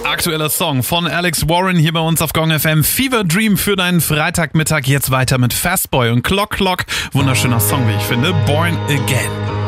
Aktueller Song von Alex Warren hier bei uns auf Gong FM. Fever Dream für deinen Freitagmittag. Jetzt weiter mit Fastboy und Clock Clock. Wunderschöner Song, wie ich finde. Born Again.